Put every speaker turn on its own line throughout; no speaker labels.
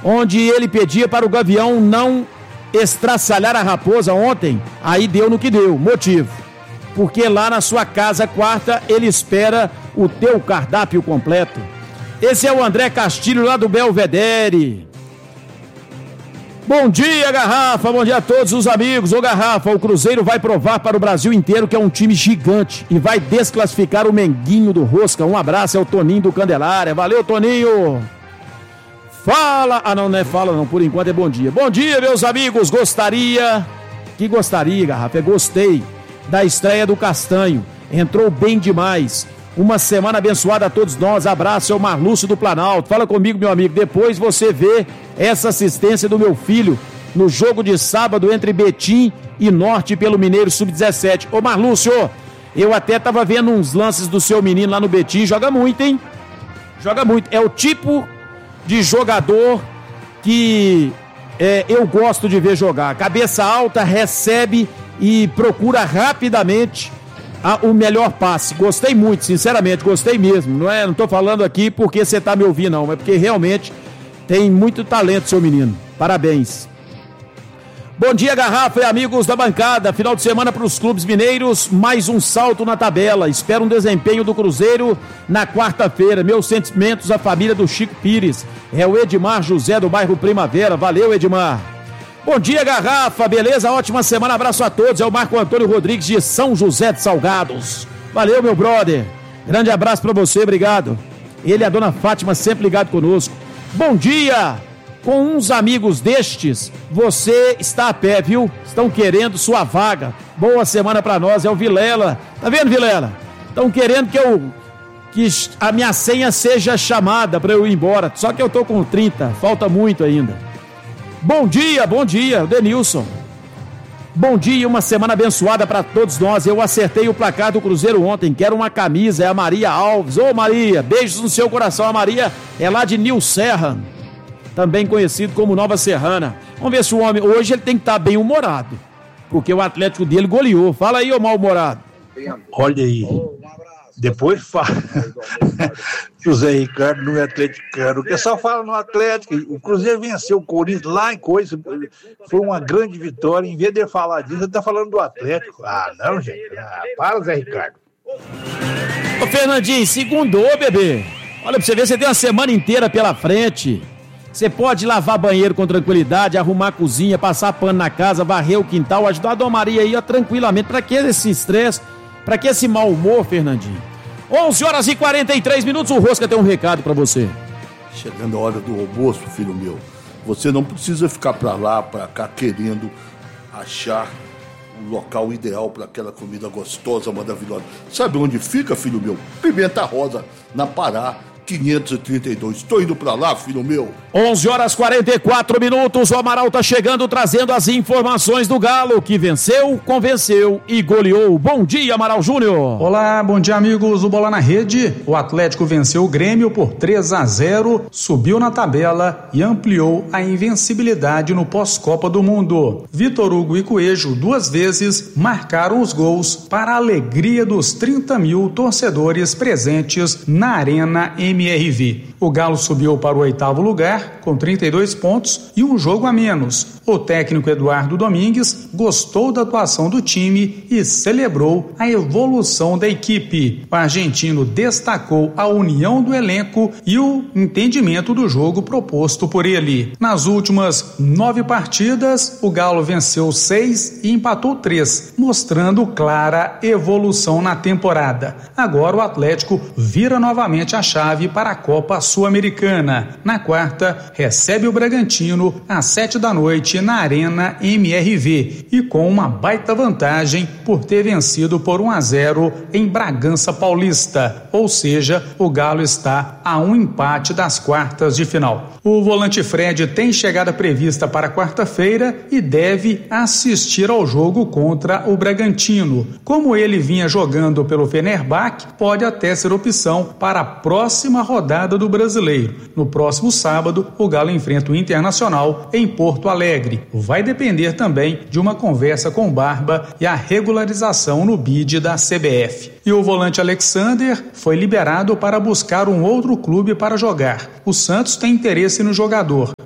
onde ele pedia para o Gavião não estraçalhar a raposa ontem, aí deu no que deu. Motivo: porque lá na sua casa quarta ele espera o teu cardápio completo. Esse é o André Castilho lá do Belvedere. Bom dia, Garrafa, bom dia a todos os amigos. Ô Garrafa, o Cruzeiro vai provar para o Brasil inteiro que é um time gigante e vai desclassificar o Menguinho do Rosca. Um abraço, é o Toninho do Candelária. Valeu, Toninho. Fala, não é fala não, por enquanto é bom dia. Bom dia, meus amigos, gostaria, Garrafa, gostei da estreia do Castanho, entrou bem demais. Uma semana abençoada a todos nós. Abraço, é o Marlúcio do Planalto. Fala comigo, meu amigo, depois você vê essa assistência do meu filho no jogo de sábado entre Betim e Norte pelo Mineiro Sub-17. Ô Marlúcio, eu até tava vendo uns lances do seu menino lá no Betim, joga muito, hein? Joga muito, é o tipo de jogador que eu gosto de ver jogar. Cabeça alta, recebe e procura rapidamente o melhor passe. Gostei muito, sinceramente, gostei mesmo. Não tô falando aqui porque você tá me ouvindo, não, é porque realmente tem muito talento, seu menino. Parabéns. Bom dia, Garrafa e amigos da bancada. Final de semana para os clubes mineiros, mais um salto na tabela. Espero um desempenho do Cruzeiro na quarta-feira. Meus sentimentos à família do Chico Pires. É o Edmar José do bairro Primavera. Valeu, Edmar. Bom dia, Garrafa, beleza? Ótima semana, abraço a todos. É o Marco Antônio Rodrigues de São José de Salgados. Valeu, meu brother. Grande abraço pra você, obrigado. Ele e a dona Fátima sempre ligado conosco. Bom dia! Com uns amigos destes, você está a pé, viu? Estão querendo sua vaga. Boa semana pra nós, é o Vilela. Tá vendo, Vilela? Estão querendo que a minha senha seja chamada pra eu ir embora. Só que eu tô com 30, falta muito ainda. Bom dia, Denilson. Bom dia, uma semana abençoada para todos nós. Eu acertei o placar do Cruzeiro ontem, quero uma camisa, é a Maria Alves. Ô Maria, beijos no seu coração. A Maria é lá de Nil Serra, também conhecido como Nova Serrana. Vamos ver se o homem, hoje ele tem que estar bem humorado, porque o Atlético dele goleou. Fala aí, ô mal-humorado.
Olha aí, depois fala que o Zé Ricardo não é atleticano, porque só fala no Atlético. O Cruzeiro venceu o Corinthians lá em coisa, foi uma grande vitória. Em vez de ele falar disso, ele tá falando do Atlético. Ah, não, gente, para, Zé Ricardo.
Ô Fernandinho, segundou, bebê. Olha, pra você ver, você tem uma semana inteira pela frente. Você pode lavar banheiro com tranquilidade, arrumar a cozinha, passar pano na casa, varrer o quintal, ajudar a Dona Maria aí, ó, tranquilamente. Pra que esse estresse? Pra que esse mau humor, Fernandinho? 11h43, o Rosca tem um recado pra você.
Chegando a hora do almoço, filho meu, você não precisa ficar pra lá, pra cá, querendo achar o local ideal para aquela comida gostosa, maravilhosa. Sabe onde fica, filho meu? Pimenta Rosa, na Pará, 532. Estou indo pra lá, filho meu.
11h44, o Amaral tá chegando, trazendo as informações do Galo, que venceu, convenceu e goleou. Bom dia, Amaral Júnior.
Olá, bom dia, amigos do Bola na Rede. O Atlético venceu o Grêmio por 3-0, subiu na tabela e ampliou a invencibilidade no pós-Copa do Mundo. Vitor Hugo e Coelho, 2 vezes, marcaram os gols para a alegria dos 30 mil torcedores presentes na Arena MRV. O Galo subiu para o 8º lugar com 32 pontos e um jogo a menos. O técnico Eduardo Domingues gostou da atuação do time e celebrou a evolução da equipe. O argentino destacou a união do elenco e o entendimento do jogo proposto por ele. Nas últimas 9 partidas, o Galo venceu 6 e empatou 3, mostrando clara evolução na temporada. Agora o Atlético vira novamente a chave para a Copa Sul-Americana. Na quarta, recebe o Bragantino às 7 da noite na Arena MRV e com uma baita vantagem por ter vencido por 1-0 em Bragança Paulista. Ou seja, o Galo está a um empate das quartas de final. O volante Fred tem chegada prevista para quarta-feira e deve assistir ao jogo contra o Bragantino. Como ele vinha jogando pelo Fenerbahçe, pode até ser opção para a próxima rodada do Brasileiro. No próximo sábado, o Galo enfrenta o Internacional em Porto Alegre. Vai depender também de uma conversa com o Barba e a regularização no bid da CBF. E o volante Alexander foi liberado para buscar um outro clube para jogar. O Santos tem interesse no jogador.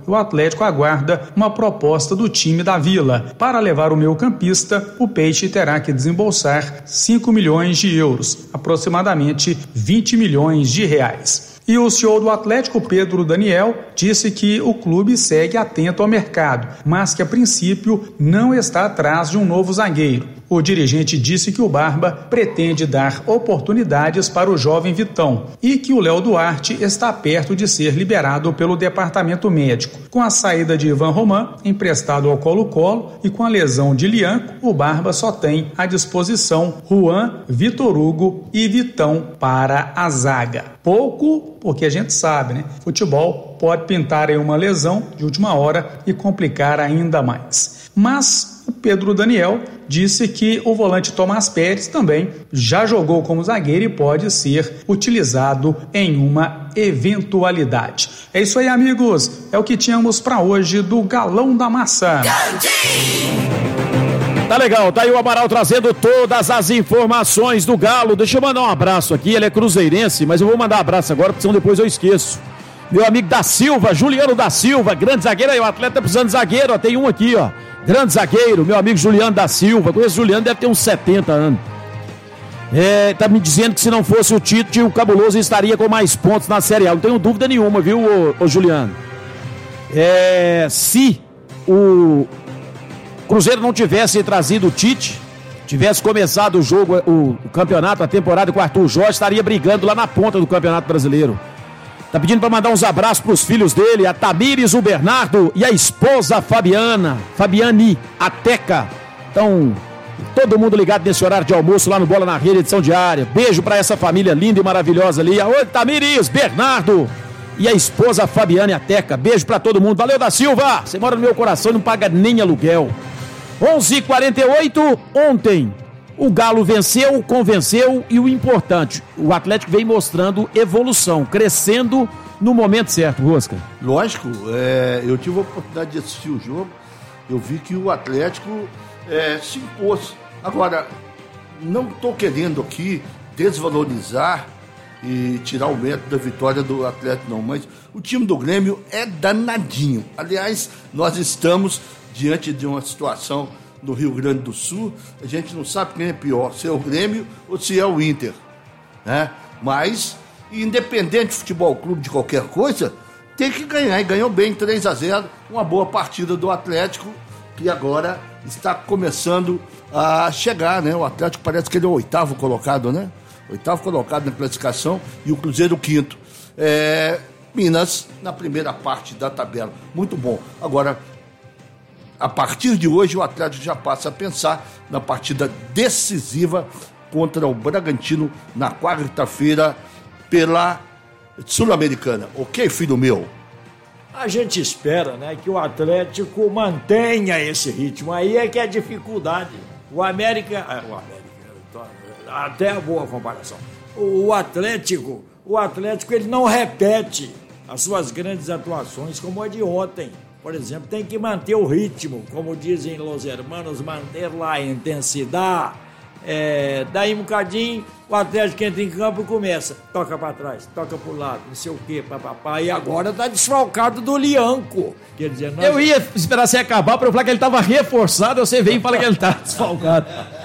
o Atlético aguarda uma proposta do time da Vila. Para levar o meio-campista, o Peixe terá que desembolsar 5 milhões de euros, aproximadamente 20 milhões de reais. E o CEO do Atlético, Pedro Daniel, disse que o clube segue atento ao mercado, mas que a princípio não está atrás de um novo zagueiro. O dirigente disse que o Barba pretende dar oportunidades para o jovem Vitão e que o Léo Duarte está perto de ser liberado pelo departamento médico. Com a saída de Ivan Roman, emprestado ao Colo-Colo, e com a lesão de Lianco, o Barba só tem à disposição Juan, Vitor Hugo e Vitão para a zaga. Pouco, porque a gente sabe, né? Futebol pode pintar em uma lesão de última hora e complicar ainda mais. Mas o Pedro Daniel disse que o volante Tomás Pérez também já jogou como zagueiro e pode ser utilizado em uma eventualidade. É isso aí, amigos. É o que tínhamos para hoje do Galão da Massa.
Tá legal, tá aí o Amaral trazendo todas as informações do Galo. Deixa eu mandar um abraço aqui, ele é cruzeirense, mas eu vou mandar um abraço agora, porque senão depois eu esqueço. Meu amigo da Silva, Juliano da Silva, grande zagueiro aí, o atleta tá precisando de zagueiro, ó, tem um aqui, ó, grande zagueiro, meu amigo Juliano da Silva, conheço o Juliano, deve ter uns 70 anos. Tá me dizendo que se não fosse o Tite, o Cabuloso estaria com mais pontos na Série A, não tenho dúvida nenhuma, viu, ô Juliano? Se o Cruzeiro não tivesse trazido o Tite, tivesse começado o jogo, o campeonato, a temporada com o Arthur Jorge, estaria brigando lá na ponta do Campeonato Brasileiro. Tá pedindo para mandar uns abraços pros filhos dele, a Tamires, o Bernardo e a esposa Fabiane, a Teca. Então, todo mundo ligado nesse horário de almoço lá no Bola na Rede, edição diária. Beijo para essa família linda e maravilhosa ali. Oi, Tamires, Bernardo e a esposa Fabiane, a Teca. Beijo para todo mundo. Valeu, da Silva. Você mora no meu coração e não paga nem aluguel. 11h48, ontem o Galo venceu, convenceu e o importante, o Atlético vem mostrando evolução, crescendo no momento certo, Rosca.
Lógico, eu tive a oportunidade de assistir o jogo, eu vi que o Atlético se impôs. Agora, não estou querendo aqui desvalorizar e tirar o mérito da vitória do Atlético, não, mas o time do Grêmio é danadinho. Aliás, nós estamos diante de uma situação no Rio Grande do Sul, a gente não sabe quem é pior, se é o Grêmio ou se é o Inter, né? Mas, independente de futebol clube, de qualquer coisa, tem que ganhar, e ganhou bem, 3-0, uma boa partida do Atlético, que agora está começando a chegar, né? O Atlético parece que ele é o 8º colocado, né? 8º colocado na classificação e o Cruzeiro o 5º. Minas na primeira parte da tabela, muito bom. Agora, a partir de hoje, o Atlético já passa a pensar na partida decisiva contra o Bragantino na quarta-feira pela Sul-Americana. Ok, filho meu?
A gente espera, né, que o Atlético mantenha esse ritmo. Aí é que é a dificuldade. O América, até a boa comparação. O Atlético ele não repete as suas grandes atuações como a de ontem. Por exemplo, tem que manter o ritmo, como dizem os hermanos, manter lá a intensidade. Daí um bocadinho, o Atlético entra em campo e começa, toca para trás, toca para o lado, não sei o quê, papapá, e agora tá desfalcado do Lianco. Quer dizer,
eu ia esperar você acabar para eu falar que ele estava reforçado, você vem e fala que ele tá desfalcado.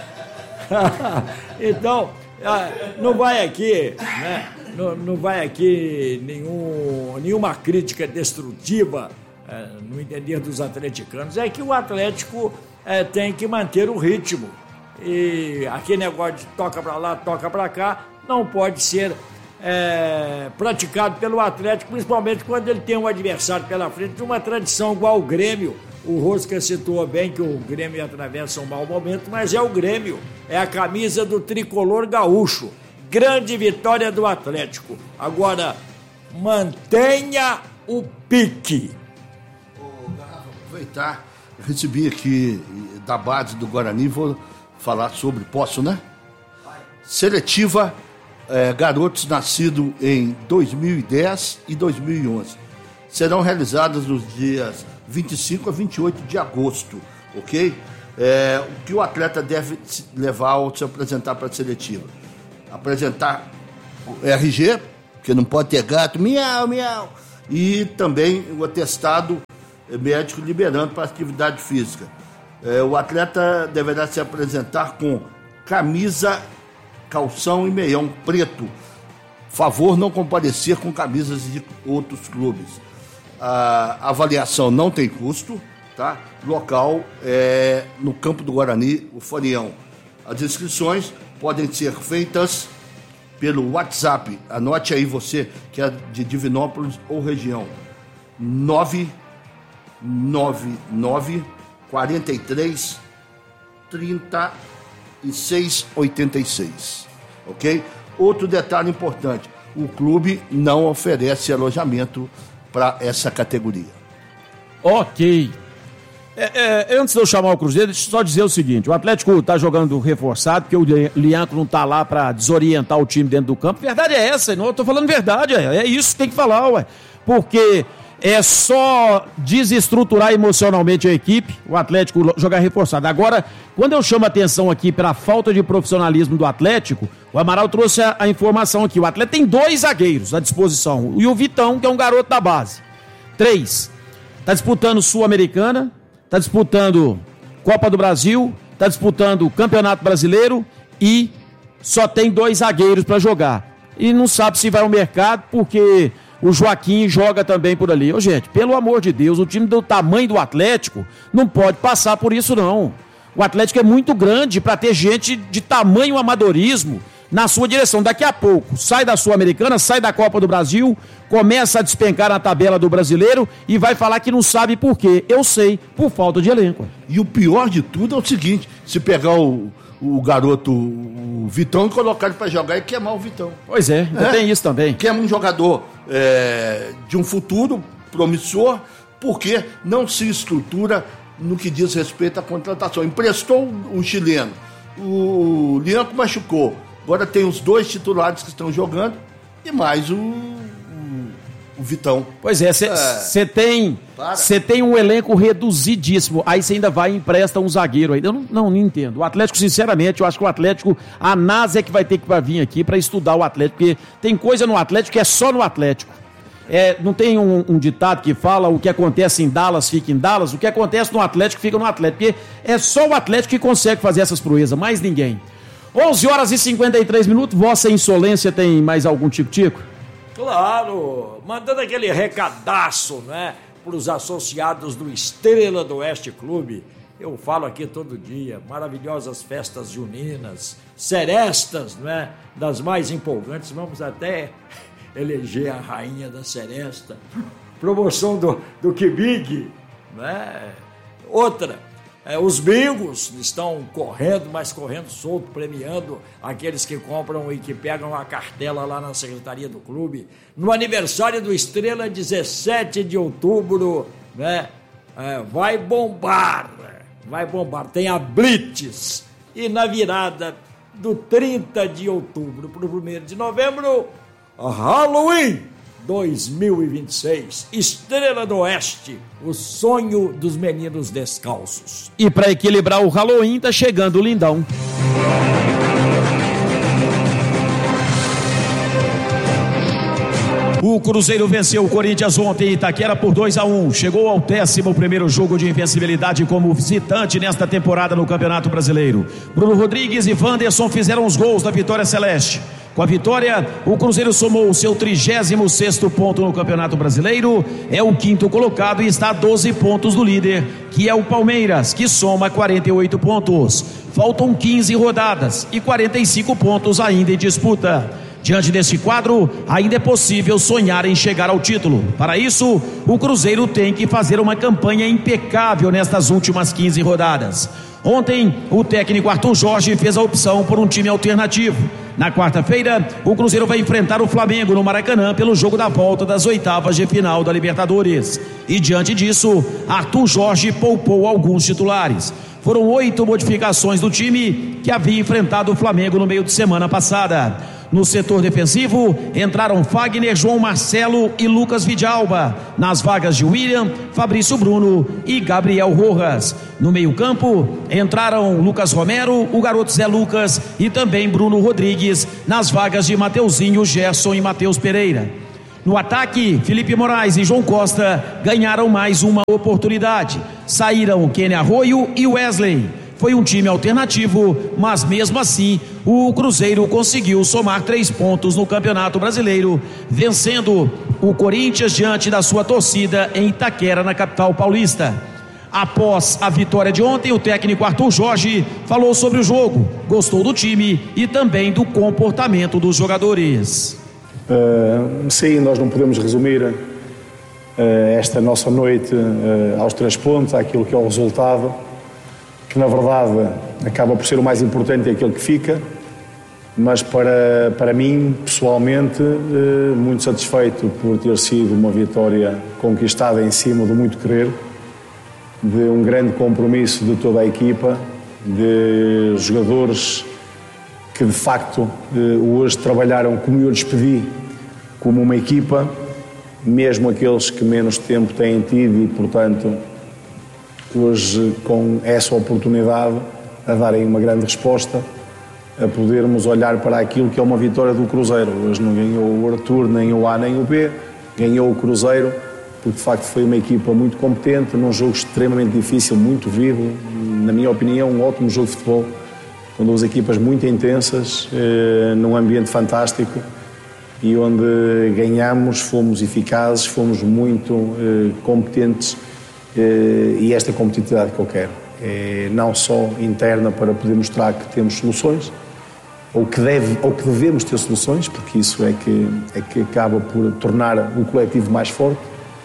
Então, não vai aqui, né? Não vai aqui nenhuma crítica destrutiva, no entender dos atleticanos, é que o Atlético tem que manter o ritmo. E aquele negócio de toca para lá, toca para cá, não pode ser praticado pelo Atlético, principalmente quando ele tem um adversário pela frente de uma tradição igual o Grêmio. O Rosca citou bem que o Grêmio atravessa um mau momento, mas é o Grêmio, é a camisa do tricolor gaúcho. Grande vitória do Atlético. Agora, mantenha o pique.
Aproveitar, recebi aqui da base do Guarani, vou falar sobre, posso, né? Seletiva, garotos nascidos em 2010 e 2011. Serão realizadas nos dias 25 a 28 de agosto, ok? O que o atleta deve levar ao se apresentar para a seletiva? Apresentar o RG, porque não pode ter gato, miau, miau, e também o atestado médico liberando para atividade física. O atleta deverá se apresentar com camisa, calção e meião preto. Favor não comparecer com camisas de outros clubes. A avaliação não tem custo, tá? Local é no Campo do Guarani, o Farião. As inscrições podem ser feitas pelo WhatsApp. Anote aí você que é de Divinópolis ou região. 999 43 36 86. Ok? Outro detalhe importante: o clube não oferece alojamento para essa categoria.
Ok. Antes de eu chamar o Cruzeiro, deixa eu só dizer o seguinte: o Atlético tá jogando reforçado, porque o Lianco não tá lá para desorientar o time dentro do campo. Verdade é essa, não, eu tô falando verdade, é isso que tem que falar, ué. Porque é só desestruturar emocionalmente a equipe, o Atlético jogar reforçado. Agora, quando eu chamo a atenção aqui pela falta de profissionalismo do Atlético, o Amaral trouxe a informação aqui: o Atlético tem 2 zagueiros à disposição, e o Vitão, que é um garoto da base. 3, tá disputando Sul-Americana, tá disputando Copa do Brasil, tá disputando Campeonato Brasileiro e só tem 2 zagueiros para jogar. E não sabe se vai ao mercado porque o Joaquim joga também por ali. Ô, gente, pelo amor de Deus, o time do tamanho do Atlético não pode passar por isso, não. O Atlético é muito grande para ter gente de tamanho amadorismo na sua direção. Daqui a pouco, sai da Sul-Americana, sai da Copa do Brasil, começa a despencar na tabela do Brasileiro e vai falar que não sabe por quê. Eu sei, por falta de elenco.
E o pior de tudo é o seguinte: se pegar o garoto, o Vitão, e colocar ele para jogar e queimar o Vitão.
Pois é, ainda tem isso também.
Queima um jogador de um futuro promissor, porque não se estrutura no que diz respeito à contratação. Emprestou um chileno, o Lianco machucou, agora tem os 2 titulares que estão jogando e mais o Vitão.
Pois é, você tem um elenco reduzidíssimo, aí você ainda vai e empresta um zagueiro aí. Eu não entendo. O Atlético, sinceramente, eu acho que o Atlético, a NASA é que vai ter que vir aqui para estudar o Atlético, porque tem coisa no Atlético que é só no Atlético. Não tem um ditado que fala: o que acontece em Dallas fica em Dallas, o que acontece no Atlético fica no Atlético, porque é só o Atlético que consegue fazer essas proezas, mais ninguém. 11h53, vossa insolência tem mais algum tico-tico?
Claro, mandando aquele recadaço, né, para os associados do Estrela do Oeste Clube. Eu falo aqui todo dia: maravilhosas festas juninas, serestas, né, das mais empolgantes. Vamos até eleger a rainha da seresta. Promoção do Kibig, né? Outra, os bingos estão correndo, mas correndo solto, premiando aqueles que compram e que pegam a cartela lá na secretaria do clube. No aniversário do Estrela, 17 de outubro, né? Vai bombar. Tem a Blitz. E na virada do 30 de outubro para o 1º de novembro, Halloween 2026, Estrela do Oeste, o sonho dos meninos descalços.
E para equilibrar o Halloween, tá chegando o Lindão. O Cruzeiro venceu o Corinthians ontem em Itaquera por 2-1. Chegou ao 11º jogo de invencibilidade como visitante nesta temporada no Campeonato Brasileiro. Bruno Rodrigues e Wanderson fizeram os gols da vitória celeste. Com a vitória, o Cruzeiro somou o seu 36º ponto no Campeonato Brasileiro, é o 5º colocado e está a 12 pontos do líder, que é o Palmeiras, que soma 48 pontos. Faltam 15 rodadas e 45 pontos ainda em disputa. Diante desse quadro, ainda é possível sonhar em chegar ao título. Para isso, o Cruzeiro tem que fazer uma campanha impecável nestas últimas 15 rodadas. Ontem, o técnico Arthur Jorge fez a opção por um time alternativo. Na quarta-feira, o Cruzeiro vai enfrentar o Flamengo no Maracanã pelo jogo da volta das 8ª de final da Libertadores. E diante disso, Arthur Jorge poupou alguns titulares. Foram 8 modificações do time que havia enfrentado o Flamengo no meio de semana passada. No setor defensivo, entraram Fagner, João Marcelo e Lucas Vidalba. Nas vagas de William, Fabrício Bruno e Gabriel Rojas. No meio-campo, entraram Lucas Romero, o garoto Zé Lucas e também Bruno Rodrigues. Nas vagas de Mateuzinho, Gerson e Matheus Pereira. No ataque, Felipe Moraes e João Costa ganharam mais uma oportunidade. Saíram Kenny Arroio e Wesley. Foi um time alternativo, mas mesmo assim o Cruzeiro conseguiu somar 3 pontos no Campeonato Brasileiro, vencendo o Corinthians diante da sua torcida em Itaquera, na capital paulista. Após a vitória de ontem, o técnico Arthur Jorge falou sobre o jogo, gostou do time e também do comportamento dos jogadores.
Sim, nós não podemos resumir esta nossa noite aos 3 pontos, àquilo que é o resultado, que na verdade acaba por ser o mais importante e aquele que fica, mas para mim, pessoalmente, muito satisfeito por ter sido uma vitória conquistada em cima do muito querer, de um grande compromisso de toda a equipa, de jogadores que de facto hoje trabalharam como eu lhes pedi, como uma equipa, mesmo aqueles que menos tempo têm tido e, portanto, hoje com essa oportunidade a darem uma grande resposta, a podermos olhar para aquilo que é uma vitória do Cruzeiro. Hoje não ganhou o Arthur, nem o A nem o B, ganhou o Cruzeiro, porque de facto foi uma equipa muito competente, num jogo extremamente difícil, muito vivo, na minha opinião um ótimo jogo de futebol, com 2 equipas muito intensas, num ambiente fantástico e onde ganhamos, fomos eficazes, fomos muito competentes e esta competitividade que eu quero. Não só interna para poder mostrar que temos soluções, ou que devemos ter soluções, porque isso é que acaba por tornar o coletivo mais forte,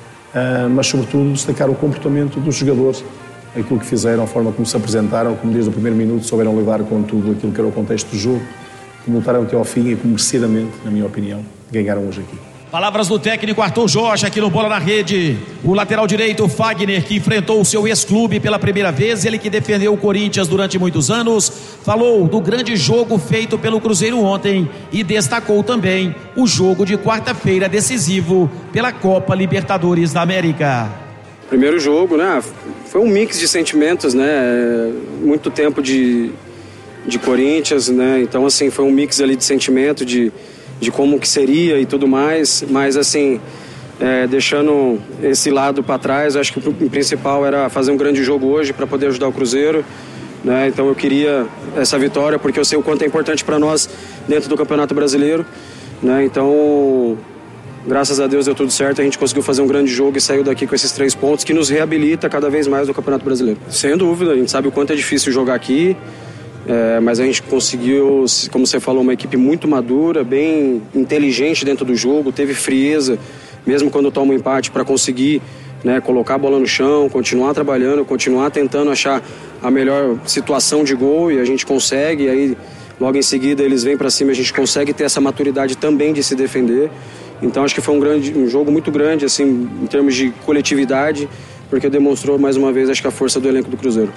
mas sobretudo destacar o comportamento dos jogadores, aquilo que fizeram, a forma como se apresentaram, como desde o primeiro minuto souberam lidar com tudo aquilo que era o contexto do jogo, como lutaram até ao fim e como merecidamente, na minha opinião, ganharam hoje aqui.
Palavras do técnico Arthur Jorge aqui no Bola na Rede. O lateral direito Fagner, que enfrentou o seu ex-clube pela primeira vez, ele que defendeu o Corinthians durante muitos anos, falou do grande jogo feito pelo Cruzeiro ontem e destacou também o jogo de quarta-feira decisivo pela Copa Libertadores da América.
Primeiro jogo, né? Foi um mix de sentimentos, né? Muito tempo de Corinthians, né? Então, assim, foi um mix ali de sentimento, de como que seria e tudo mais, mas assim, deixando esse lado para trás, acho que o principal era fazer um grande jogo hoje para poder ajudar o Cruzeiro, né? Então eu queria essa vitória porque eu sei o quanto é importante para nós dentro do Campeonato Brasileiro, né? Então, graças a Deus deu tudo certo, a gente conseguiu fazer um grande jogo e saiu daqui com esses 3 pontos que nos reabilita cada vez mais do Campeonato Brasileiro. Sem dúvida, a gente sabe o quanto é difícil jogar aqui, mas a gente conseguiu, como você falou, uma equipe muito madura, bem inteligente dentro do jogo, teve frieza, mesmo quando toma um empate, para conseguir, né, colocar a bola no chão, continuar trabalhando, continuar tentando achar a melhor situação de gol, e a gente consegue, e aí logo em seguida eles vêm para cima, a gente consegue ter essa maturidade também de se defender. Então acho que foi um jogo muito grande, assim, em termos de coletividade, porque demonstrou mais uma vez, acho que a força do elenco do Cruzeiro.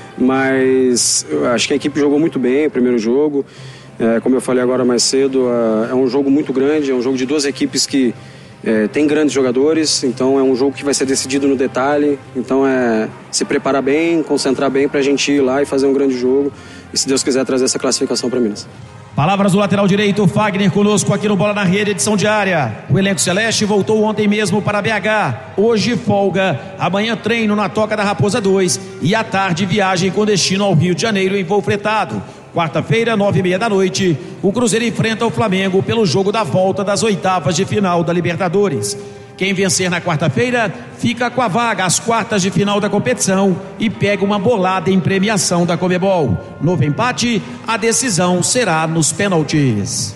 Mas eu acho que a equipe jogou muito bem o primeiro jogo, como eu falei agora mais cedo, é um jogo muito grande, é um jogo de 2 equipes que tem grandes jogadores, então é um jogo que vai ser decidido no detalhe, então é se preparar bem, concentrar bem para a gente ir lá e fazer um grande jogo, e se Deus quiser trazer essa classificação para Minas.
Palavras do lateral direito, Fagner, conosco aqui no Bola na Rede, edição diária. O elenco celeste voltou ontem mesmo para BH. Hoje folga, amanhã treino na Toca da Raposa 2 e à tarde viagem com destino ao Rio de Janeiro em voo fretado. Quarta-feira, 9h30 da noite, o Cruzeiro enfrenta o Flamengo pelo jogo da volta das 8ª de final da Libertadores. Quem vencer na quarta-feira fica com a vaga às quartas de final da competição e pega uma bolada em premiação da Conmebol. Novo empate, a decisão será nos pênaltis.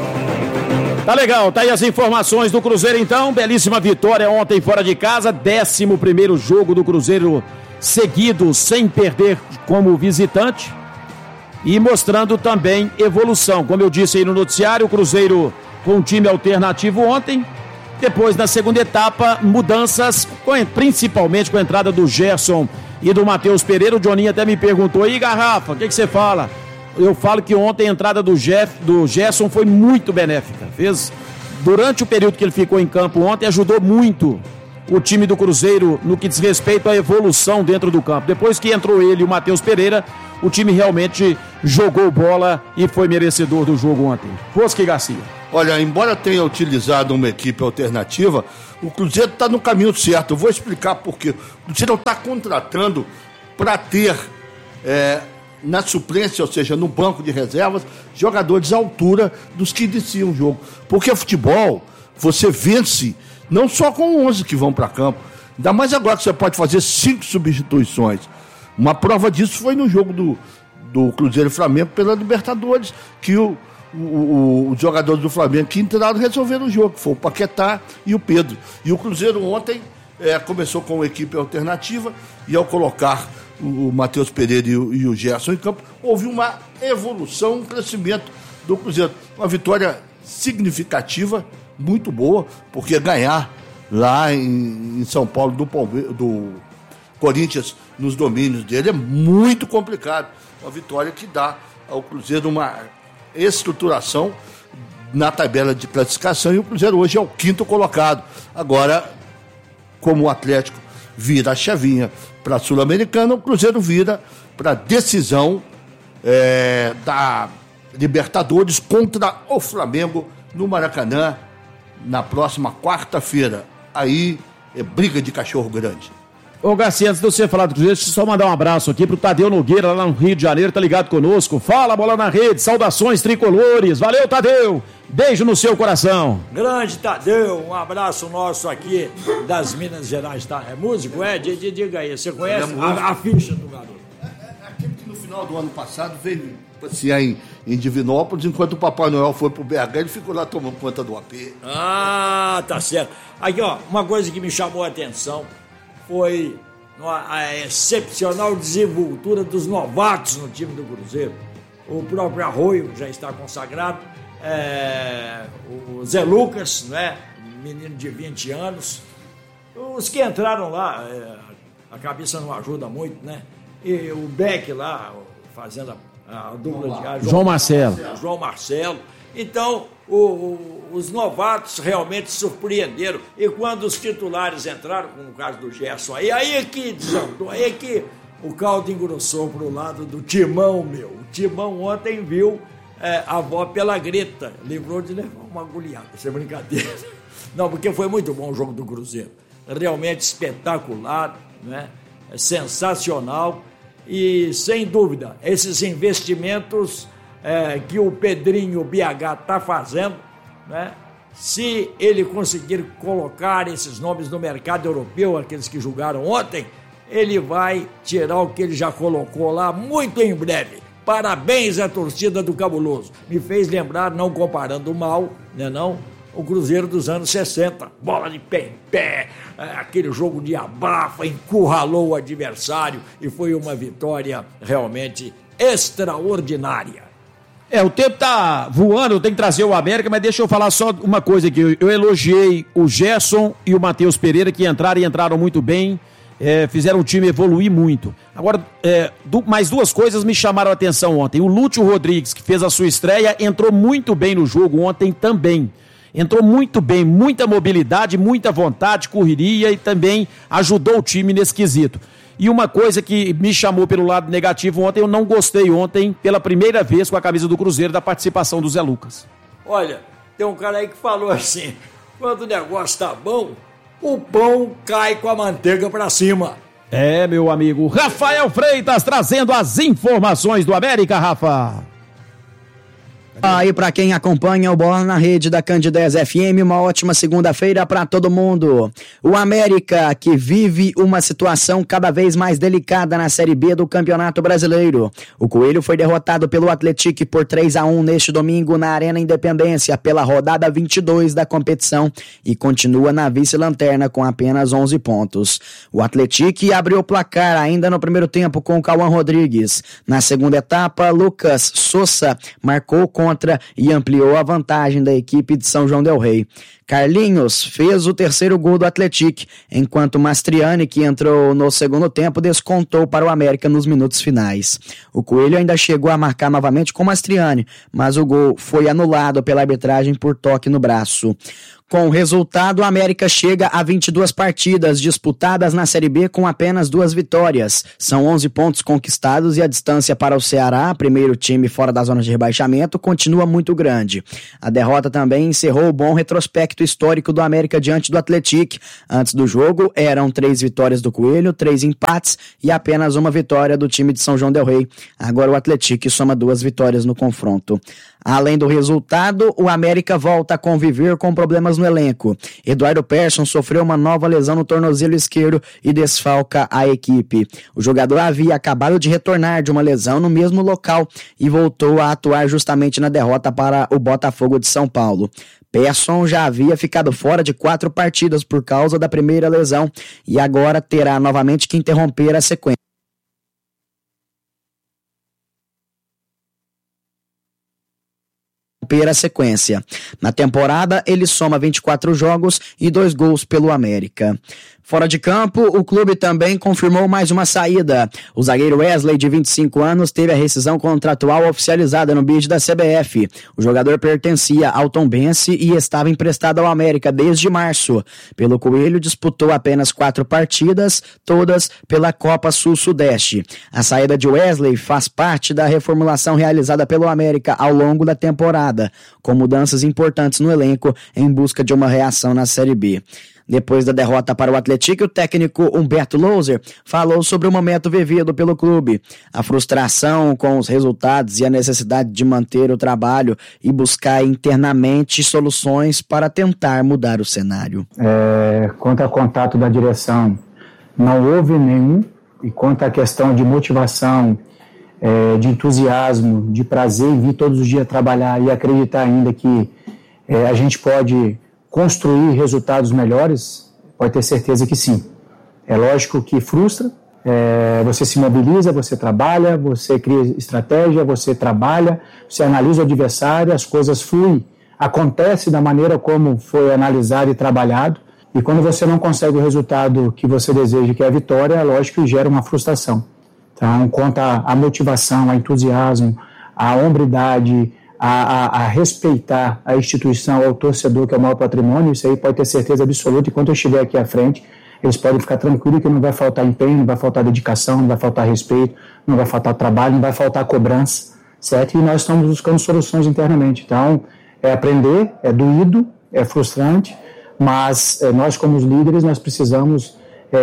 Tá legal, tá aí as informações do Cruzeiro então, belíssima vitória ontem fora de casa, 11º jogo do Cruzeiro seguido sem perder como visitante e mostrando também evolução. Como eu disse aí no noticiário, o Cruzeiro com um time alternativo ontem. Depois, na segunda etapa, mudanças, principalmente com a entrada do Gerson e do Matheus Pereira. O Joninho até me perguntou, e Garrafa, o que você fala? Eu falo que ontem a entrada do Gerson foi muito benéfica. Durante o período que ele ficou em campo ontem, ajudou muito o time do Cruzeiro no que diz respeito à evolução dentro do campo. Depois que entrou ele e o Matheus Pereira, o time realmente jogou bola e foi merecedor do jogo ontem. Fosque Garcia.
Olha, embora tenha utilizado uma equipe alternativa, o Cruzeiro está no caminho certo. Eu vou explicar por quê. O Cruzeiro está contratando para ter na suplência, ou seja, no banco de reservas, jogadores à altura dos que iniciam o jogo. Porque futebol, você vence não só com 11 que vão para campo, ainda mais agora que você pode fazer 5 substituições. Uma prova disso foi no jogo do Cruzeiro e Flamengo pela Libertadores, que os jogadores do Flamengo que entraram resolveram o jogo, que foi o Paquetá e o Pedro. E o Cruzeiro ontem começou com uma equipe alternativa e ao colocar o Matheus Pereira e o Gerson em campo, houve uma evolução, um crescimento do Cruzeiro. Uma vitória significativa, muito boa, porque ganhar lá em São Paulo do Corinthians nos domínios dele é muito complicado. Uma vitória que dá ao Cruzeiro uma estruturação na tabela de classificação e o Cruzeiro hoje é o 5º colocado. Agora, como o Atlético vira a chavinha para a Sul-Americana, o Cruzeiro vira para a decisão da Libertadores contra o Flamengo no Maracanã na próxima quarta-feira. Aí é briga de cachorro grande.
Ô Garcia, antes de você falar do Cruzeiro, deixa eu só mandar um abraço aqui pro Tadeu Nogueira, lá no Rio de Janeiro, tá ligado conosco. Fala, Bola na Rede, saudações tricolores. Valeu, Tadeu. Beijo no seu coração.
Grande Tadeu, um abraço nosso aqui das Minas Gerais, tá? É músico? Diga aí, você conhece a ficha do garoto?
Aquele que no final do ano passado veio passear em Divinópolis, enquanto o Papai Noel foi pro BH, ele ficou lá tomando conta do AP.
Ah, tá certo. Aqui, ó, uma coisa que me chamou a atenção foi a excepcional desenvoltura dos novatos no time do Cruzeiro. O próprio Arroio já está consagrado, o Zé Lucas, né, menino de 20 anos, os que entraram lá, a cabeça não ajuda muito, né, e o Beck lá, fazendo a dupla de...
João Marcelo.
João Marcelo. Então, os novatos realmente surpreenderam. E quando os titulares entraram, como no caso do Gerson, aí é que desandou, aí é que o caldo engrossou para o lado do Timão, meu. O Timão ontem viu a avó pela greta, livrou de levar uma agulhada, isso é brincadeira. Não, porque foi muito bom o jogo do Cruzeiro. Realmente espetacular, né? Sensacional. E, sem dúvida, esses investimentos que o Pedrinho BH está fazendo, né? Se ele conseguir colocar esses nomes no mercado europeu, aqueles que jogaram ontem, ele vai tirar o que ele já colocou lá muito em breve. Parabéns à torcida do Cabuloso. Me fez lembrar, não comparando mal, né, não, o Cruzeiro dos anos 60. Bola de pé em pé, aquele jogo de abafa, encurralou o adversário e foi uma vitória realmente extraordinária.
O tempo tá voando, eu tenho que trazer o América, mas deixa eu falar só uma coisa aqui. Eu elogiei o Gerson e o Matheus Pereira, que entraram muito bem, fizeram o time evoluir muito. Agora, mais duas coisas me chamaram a atenção ontem. O Lúcio Rodrigues, que fez a sua estreia, entrou muito bem no jogo ontem também. Entrou muito bem, muita mobilidade, muita vontade, correria e também ajudou o time nesse quesito. E uma coisa que me chamou pelo lado negativo ontem, eu não gostei ontem, pela primeira vez com a camisa do Cruzeiro, da participação do Zé Lucas.
Olha, tem um cara aí que falou assim, quando o negócio tá bom, o pão cai com a manteiga pra cima.
Meu amigo, Rafael Freitas trazendo as informações do América, Rafa.
Aí para quem acompanha o Bola na Rede da Candidez FM, uma ótima segunda-feira para todo mundo. O América, que vive uma situação cada vez mais delicada na Série B do Campeonato Brasileiro. O Coelho foi derrotado pelo Atlético por 3-1 neste domingo na Arena Independência, pela rodada 22 da competição, e continua na vice-lanterna com apenas 11 pontos. O Atlético abriu o placar ainda no primeiro tempo com o Cauã Rodrigues. Na segunda etapa, Lucas Souza marcou contra e ampliou a vantagem da equipe de São João del Rei. Carlinhos fez o terceiro gol do Atlético, enquanto Mastriani, que entrou no segundo tempo, descontou para o América nos minutos finais. O Coelho ainda chegou a marcar novamente com Mastriani, mas o gol foi anulado pela arbitragem por toque no braço. Com o resultado, o América chega a 22 partidas disputadas na Série B com apenas 2 vitórias. São 11 pontos conquistados e a distância para o Ceará, primeiro time fora da zona de rebaixamento, continua muito grande. A derrota também encerrou o bom retrospecto histórico do América diante do Atlético. Antes do jogo, eram 3 vitórias do Coelho, 3 empates e apenas uma vitória do time de São João del Rei. Agora o Atlético soma 2 vitórias no confronto. Além do resultado, o América volta a conviver com problemas no elenco. Eduardo Persson sofreu uma nova lesão no tornozelo esquerdo e desfalca a equipe. O jogador havia acabado de retornar de uma lesão no mesmo local e voltou a atuar justamente na derrota para o Botafogo de São Paulo. Persson já havia ficado fora de 4 partidas por causa da primeira lesão e agora terá novamente que interromper a sequência. Na temporada, ele soma 24 jogos e 2 gols pelo América. Fora de campo, o clube também confirmou mais uma saída. O zagueiro Wesley, de 25 anos, teve a rescisão contratual oficializada no bid da CBF. O jogador pertencia ao Tombense e estava emprestado ao América desde março. Pelo Coelho, disputou apenas 4 partidas, todas pela Copa Sul-Sudeste. A saída de Wesley faz parte da reformulação realizada pelo América ao longo da temporada, com mudanças importantes no elenco em busca de uma reação na Série B. Depois da derrota para o Atlético, o técnico Humberto Louser falou sobre o momento vivido pelo clube, a frustração com os resultados e a necessidade de manter o trabalho e buscar internamente soluções para tentar mudar o cenário.
Quanto ao contato da direção, não houve nenhum, e quanto à questão de motivação, de entusiasmo, de prazer em vir todos os dias trabalhar e acreditar ainda que a gente pode construir resultados melhores, pode ter certeza que sim. É lógico que frustra, você se mobiliza, você trabalha, você cria estratégia, você trabalha, você analisa o adversário, as coisas fluem, acontece da maneira como foi analisado e trabalhado, e quando você não consegue o resultado que você deseja, que é a vitória, é lógico que gera uma frustração. Então, quanto à motivação, ao entusiasmo, à hombridade, a respeitar a instituição, ao torcedor, que é o maior patrimônio, isso aí pode ter certeza absoluta, e quando eu estiver aqui à frente, eles podem ficar tranquilos que não vai faltar empenho, não vai faltar dedicação, não vai faltar respeito, não vai faltar trabalho, não vai faltar cobrança, certo? E nós estamos buscando soluções internamente. Então, é aprender, é doído, é frustrante, mas nós, como os líderes, nós precisamos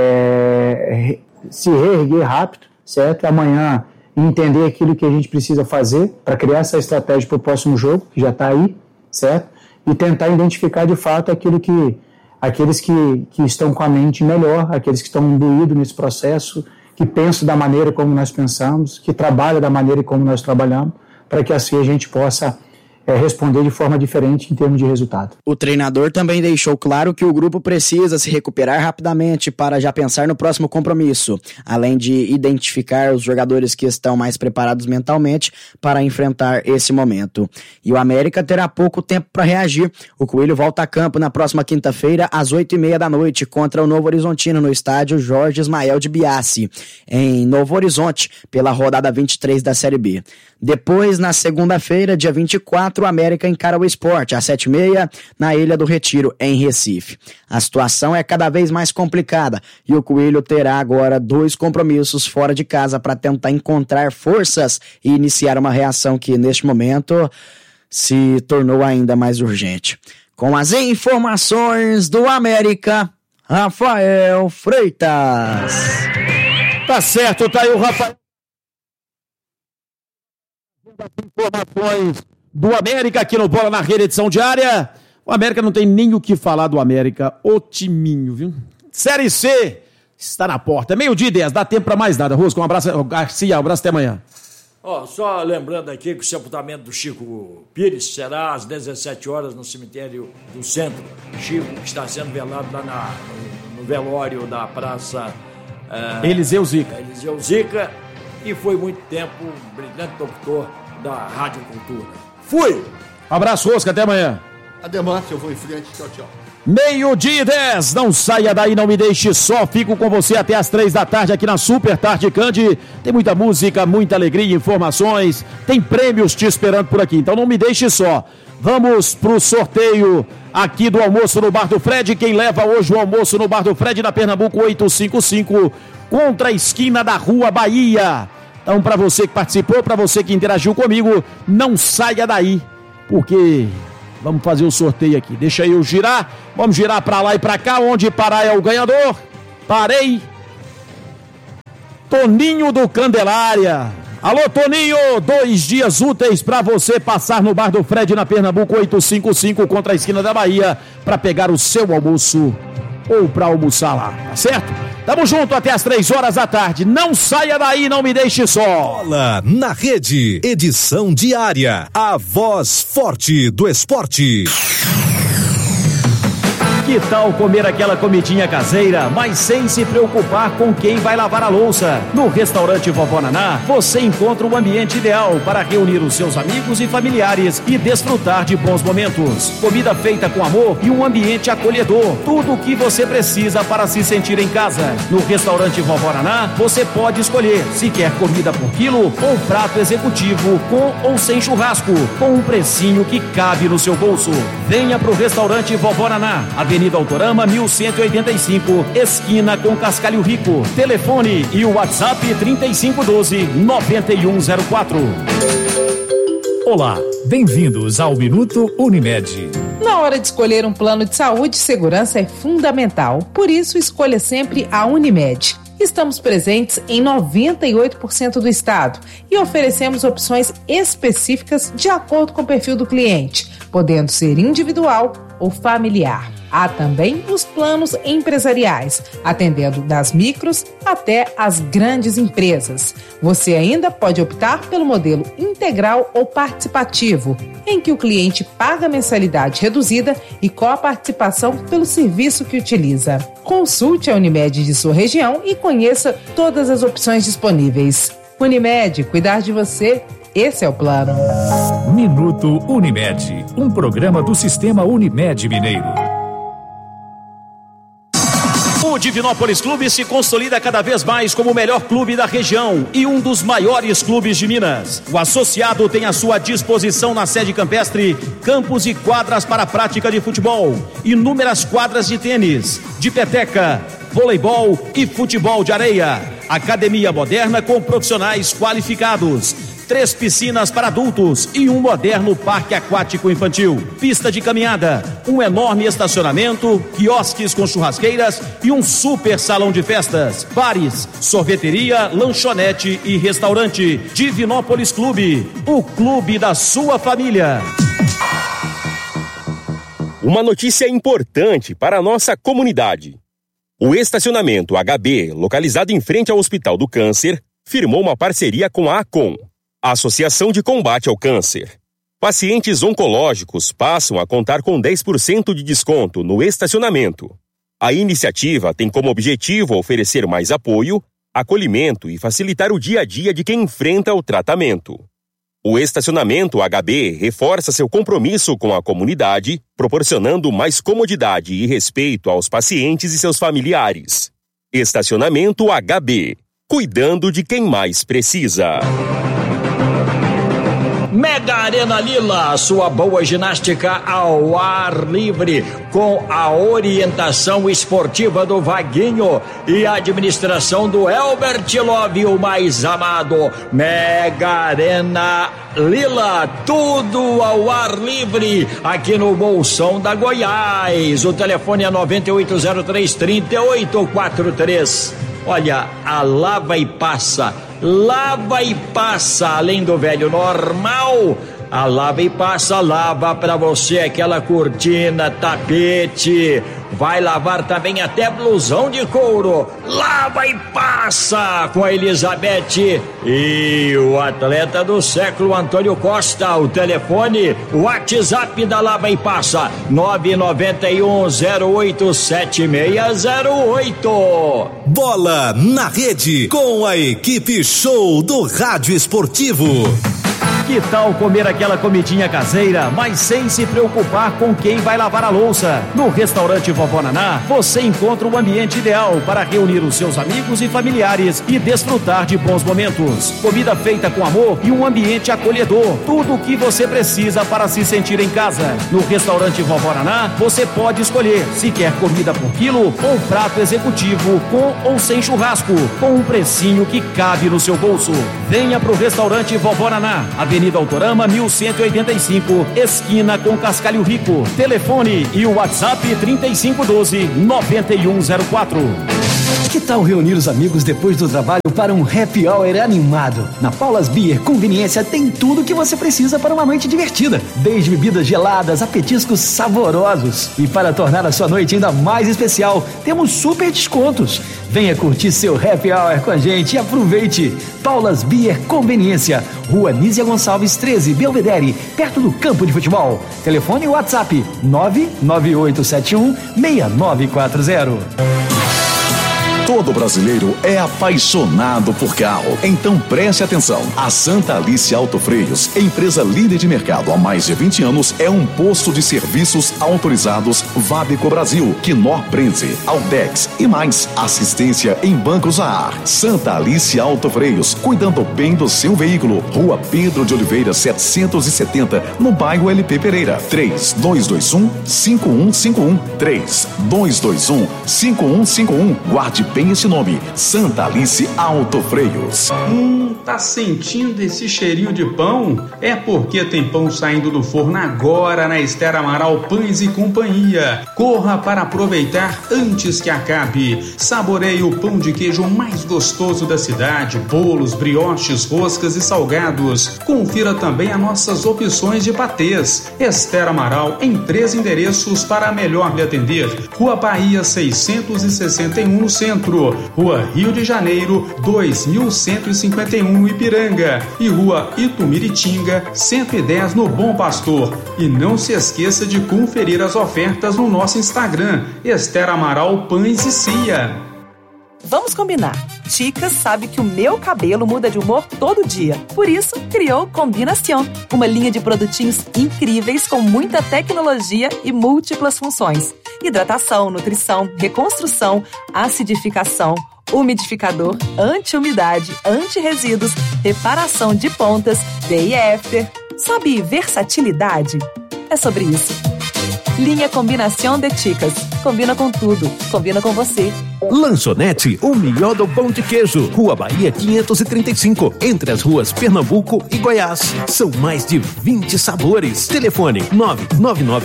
se reerguer rápido, certo? Amanhã entender aquilo que a gente precisa fazer para criar essa estratégia para o próximo jogo, que já está aí, certo? E tentar identificar de fato aqueles que estão com a mente melhor, aqueles que estão imbuídos nesse processo, que pensam da maneira como nós pensamos, que trabalham da maneira como nós trabalhamos, para que assim a gente possa responder de forma diferente em termos de resultado.
O treinador também deixou claro que o grupo precisa se recuperar rapidamente para já pensar no próximo compromisso, além de identificar os jogadores que estão mais preparados mentalmente para enfrentar esse momento. E o América terá pouco tempo para reagir. O Coelho volta a campo na próxima quinta-feira às 8h30 da noite contra o Novo Horizontino no estádio Jorge Ismael de Biassi, em Novo Horizonte, pela rodada 23 da Série B. Depois, na segunda-feira, dia 24, o América encara o Sport às 7h30 na Ilha do Retiro, em Recife. A situação é cada vez mais complicada e o Coelho terá agora 2 compromissos fora de casa para tentar encontrar forças e iniciar uma reação que, neste momento, se tornou ainda mais urgente. Com as informações do América, Rafael Freitas.
Tá certo, tá aí o Rafael. Informações do América aqui no Bola na Rede, edição diária. O América não tem nem o que falar do América, o timinho, viu? Série C está na porta, 12h10, dá tempo para mais nada. Rosco, um abraço, Garcia, um abraço, até amanhã.
Só lembrando aqui que o sepultamento do Chico Pires será às 17 horas no cemitério do centro. Chico, que está sendo velado lá no velório da praça
Eliseu Zica.
Eliseu Zica, e foi muito tempo um brilhante doutor da Rádio Cultura. Fui!
Abraço, Rosca, até amanhã.
Ademar, eu vou em frente, tchau, tchau.
meio-dia 10, não saia daí, não me deixe só, fico com você até as 3 da tarde aqui na Super Tarde Candi. Tem muita música, muita alegria, informações, tem prêmios te esperando por aqui, então não me deixe só. Vamos pro sorteio aqui do almoço no Bar do Fred. Quem leva hoje o almoço no Bar do Fred na Pernambuco 855, contra a esquina da Rua Bahia. Então, para você que participou, para você que interagiu comigo, não saia daí, porque vamos fazer o sorteio aqui. Deixa eu girar, vamos girar para lá e para cá, onde parar é o ganhador. Parei. Toninho do Candelária. Alô, Toninho, 2 dias úteis para você passar no Bar do Fred na Pernambuco 855, contra a esquina da Bahia, para pegar o seu almoço ou para almoçar lá, tá certo? Tamo junto até as 3 horas da tarde. Não saia daí, não me deixe só.
Bola na Rede, edição diária. A voz forte do esporte.
Que tal comer aquela comidinha caseira, mas sem se preocupar com quem vai lavar a louça? No restaurante Vovó Naná, você encontra o ambiente ideal para reunir os seus amigos e familiares e desfrutar de bons momentos. Comida feita com amor e um ambiente acolhedor. Tudo o que você precisa para se sentir em casa. No restaurante Vovó Naná, você pode escolher se quer comida por quilo ou prato executivo com ou sem churrasco, com um precinho que cabe no seu bolso. Venha pro restaurante Vovó Naná, Avenida Autorama 1185, esquina com Cascalho Rico. Telefone e o WhatsApp 3512-9104.
Olá, bem-vindos ao Minuto Unimed.
Na hora de escolher um plano de saúde, segurança é fundamental. Por isso, escolha sempre a Unimed. Estamos presentes em 98% do estado e oferecemos opções específicas de acordo com o perfil do cliente, podendo ser individual ou familiar. Há também os planos empresariais, atendendo das micros até as grandes empresas. Você ainda pode optar pelo modelo integral ou participativo, em que o cliente paga mensalidade reduzida e coparticipação pelo serviço que utiliza. Consulte a Unimed de sua região e conheça todas as opções disponíveis. Unimed, cuidar de você, esse é o plano.
Minuto Unimed, um programa do Sistema Unimed Mineiro.
O Divinópolis Clube se consolida cada vez mais como o melhor clube da região e um dos maiores clubes de Minas. O associado tem à sua disposição na sede campestre campos e quadras para a prática de futebol, inúmeras quadras de tênis, de peteca, voleibol e futebol de areia, academia moderna com profissionais qualificados, 3 piscinas para adultos e um moderno parque aquático infantil, pista de caminhada, um enorme estacionamento, quiosques com churrasqueiras e um super salão de festas, bares, sorveteria, lanchonete e restaurante. Divinópolis Clube, o clube da sua família.
Uma notícia importante para a nossa comunidade. O estacionamento HB, localizado em frente ao Hospital do Câncer, firmou uma parceria com a ACOM, a Associação de Combate ao Câncer. Pacientes oncológicos passam a contar com 10% de desconto no estacionamento. A iniciativa tem como objetivo oferecer mais apoio, acolhimento e facilitar o dia a dia de quem enfrenta o tratamento. O estacionamento HB reforça seu compromisso com a comunidade, proporcionando mais comodidade e respeito aos pacientes e seus familiares. Estacionamento HB, cuidando de quem mais precisa.
Mega Arena Lila, sua boa ginástica ao ar livre, com a orientação esportiva do Vaguinho e a administração do Elbert Love, o mais amado. Mega Arena Lila, tudo ao ar livre, aqui no Bolsão da Goiás. O telefone é 9803-3843. Olha, a lava e passa, além do velho normal, a lava e passa, lava pra você aquela cortina, tapete, vai lavar também até blusão de couro, lava e passa com a Elizabeth e o atleta do século Antônio Costa. O telefone, o WhatsApp da lava e passa, 991087608.
Bola na Rede, com a equipe show do Rádio Esportivo.
Que tal comer aquela comidinha caseira, mas sem se preocupar com quem vai lavar a louça? No restaurante Vovó Naná, você encontra o ambiente ideal para reunir os seus amigos e familiares e desfrutar de bons momentos. Comida feita com amor e um ambiente acolhedor. Tudo o que você precisa para se sentir em casa. No restaurante Vovó Naná, você pode escolher se quer comida por quilo ou prato executivo com ou sem churrasco, com um precinho que cabe no seu bolso. Venha pro restaurante Vovó Naná, Avenida Autorama 1185, esquina com Cascalho Rico. Telefone e o WhatsApp 3512-9104.
Que tal reunir os amigos depois do trabalho para um happy hour animado? Na Paulas Beer Conveniência tem tudo que você precisa para uma noite divertida, desde bebidas geladas a petiscos saborosos. E para tornar a sua noite ainda mais especial, temos super descontos. Venha curtir seu happy hour com a gente e aproveite. Paulas Beer Conveniência, Rua Nízia Gonçalves 13, Belvedere, perto do campo de futebol. Telefone e WhatsApp 99871-6940.
Todo brasileiro é apaixonado por carro. Então preste atenção. A Santa Alice Auto Freios, empresa líder de mercado há mais de 20 anos, é um posto de serviços autorizados Vabeco Brasil, Knorr Prenze, Altex e mais. Assistência em bancos a ar. Santa Alice Auto Freios, cuidando bem do seu veículo. Rua Pedro de Oliveira 770, no bairro LP Pereira. 3221-5151. 3221-5151. Guarde bem esse nome, Santa Alice Auto Freios.
Tá sentindo esse cheirinho de pão? É porque tem pão saindo do forno agora na Esther Amaral Pães e Companhia. Corra para aproveitar antes que acabe. Saboreie o pão de queijo mais gostoso da cidade, bolos, brioches, roscas e salgados. Confira também as nossas opções de patês. Esther Amaral em 3 endereços para melhor lhe atender. Rua Bahia 661 no centro, Rua Rio de Janeiro 2151 no Ipiranga e Rua Itumiritinga 110 no Bom Pastor. E não se esqueça de conferir as ofertas no nosso Instagram, Esther Amaral Pães e Cia.
Vamos combinar. Ticas sabe que o meu cabelo muda de humor todo dia. Por isso, criou Combinação, uma linha de produtinhos incríveis com muita tecnologia e múltiplas funções. Hidratação, nutrição, reconstrução, acidificação, umidificador, anti-umidade, anti-resíduos, reparação de pontas, day e after. Sabe versatilidade? É sobre isso. Linha Combinação de Ticas. Combina com tudo. Combina com você.
Lanchonete O Melhor do Pão de Queijo. Rua Bahia 535. Entre as ruas Pernambuco e Goiás. São mais de 20 sabores. Telefone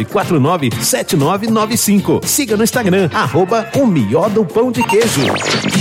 99949-7995. Siga no Instagram, @O Melhor do Pão de Queijo.